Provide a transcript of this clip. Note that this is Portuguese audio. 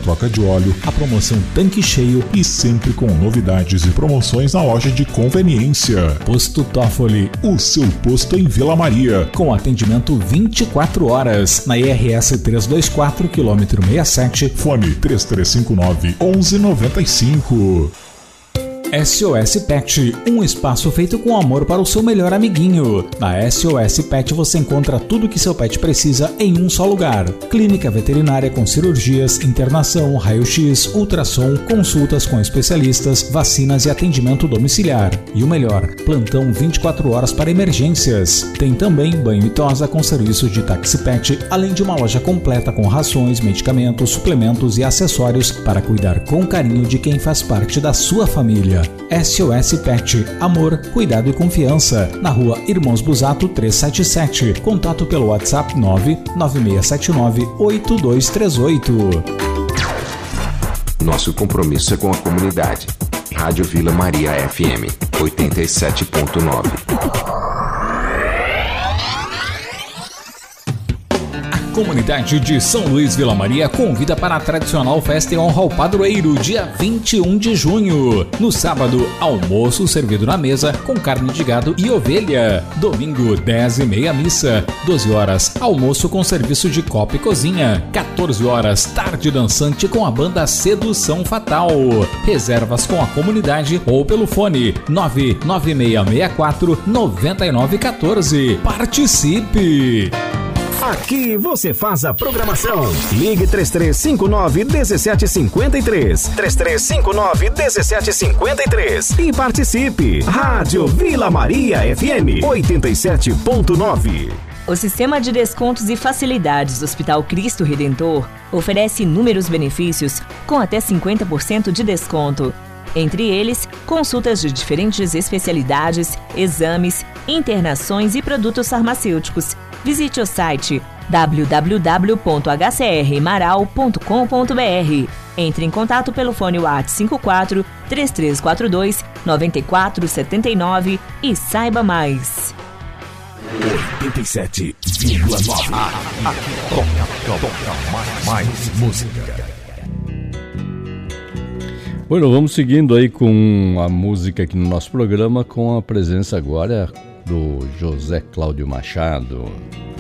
troca de óleo, a promoção tanque cheio e sempre com novidades e promoções na loja de conveniência. Posto Toffoli, o seu posto em Vila Maria, com atendimento 24 horas, na IRS 324, quilômetro 67, fone 3359-1195. SOS Pet, um espaço feito com amor para o seu melhor amiguinho. Na SOS Pet você encontra tudo que seu pet precisa em um só lugar. Clínica veterinária com cirurgias, internação, raio-x, ultrassom, consultas com especialistas, vacinas e atendimento domiciliar. E o melhor, plantão 24 horas para emergências. Tem também banho e tosa com serviço de táxi pet, além de uma loja completa com rações, medicamentos, suplementos e acessórios para cuidar com carinho de quem faz parte da sua família. SOS Pet, amor, cuidado e confiança. Na rua Irmãos Busato 377. Contato pelo WhatsApp 99679-8238. Nosso compromisso é com a comunidade. Rádio Vila Maria FM 87.9. Comunidade de São Luís Vila Maria convida para a tradicional festa em honra ao padroeiro, dia 21 de junho. No sábado, almoço servido na mesa com carne de gado e ovelha. Domingo, 10h30 missa. 12 horas, almoço com serviço de copa e cozinha. 14 horas, tarde dançante com a banda Sedução Fatal. Reservas com a comunidade ou pelo fone 99664-9914. Participe! Aqui você faz a programação. Ligue 3359-1753. 3359-1753. E participe. Rádio Vila Maria FM 87.9. O Sistema de Descontos e Facilidades do Hospital Cristo Redentor oferece inúmeros benefícios com até 50% de desconto. Entre eles, consultas de diferentes especialidades, exames, internações e produtos farmacêuticos. Visite o site www.hcrmaral.com.br. Entre em contato pelo fone WhatsApp 54 3342 9479 e saiba mais. 87,9. Aqui toca mais música. Bueno, vamos seguindo aí com a música aqui no nosso programa, com a presença agora do José Cláudio Machado.